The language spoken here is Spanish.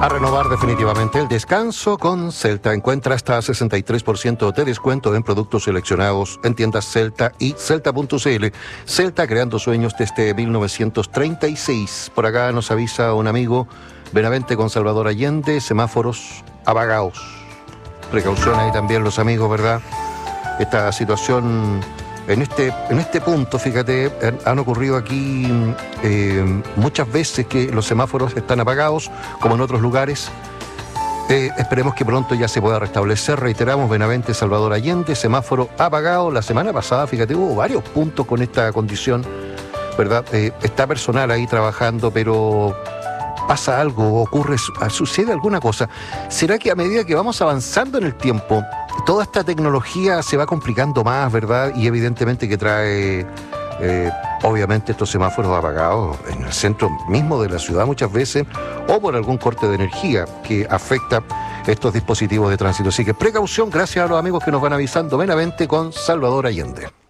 A renovar definitivamente el descanso con Celta. Encuentra hasta 63% de descuento en productos seleccionados en tiendas Celta y Celta.cl. Celta, creando sueños desde 1936. Por acá nos avisa un amigo, Benavente con Salvador Allende, semáforos apagados. Precaución ahí también los amigos, ¿verdad? Esta situación... En este punto, fíjate, han ocurrido aquí muchas veces que los semáforos están apagados, como en otros lugares. Esperemos que pronto ya se pueda restablecer. Reiteramos, Benavente, Salvador Allende, semáforo apagado. La semana pasada, fíjate, hubo varios puntos con esta condición, ¿verdad? Está personal ahí trabajando, pero pasa algo, sucede alguna cosa. ¿Será que a medida que vamos avanzando en el tiempo, toda esta tecnología se va complicando más, ¿verdad? Y evidentemente que trae, obviamente, estos semáforos apagados en el centro mismo de la ciudad muchas veces, o por algún corte de energía que afecta estos dispositivos de tránsito. Así que precaución, gracias a los amigos que nos van avisando. Benavente con Salvador Allende.